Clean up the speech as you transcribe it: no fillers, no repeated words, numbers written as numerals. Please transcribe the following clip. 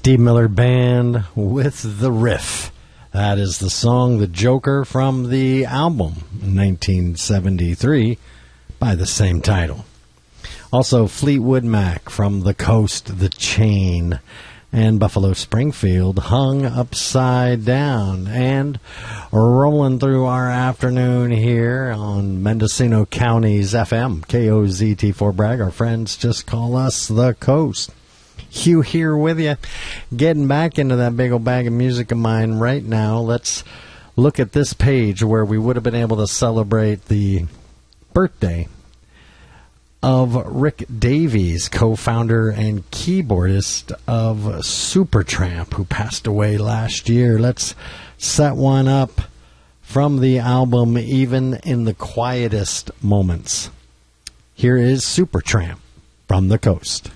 Steve Miller Band with The Riff. That is the song The Joker from the album 1973 by the same title. Also Fleetwood Mac from The Coast, The Chain, and Buffalo Springfield, Hung Upside Down. And rolling through our afternoon here on Mendocino County's FM, KOZT4 Bragg. Our friends just call us The Coast. Hugh here with you, getting back into that big old bag of music of mine right now. Let's look at this page where we would have been able to celebrate the birthday of Rick Davies, co-founder and keyboardist of Supertramp, who passed away last year. Let's set one up from the album Even in the Quietest Moments. Here is Supertramp from the Coast.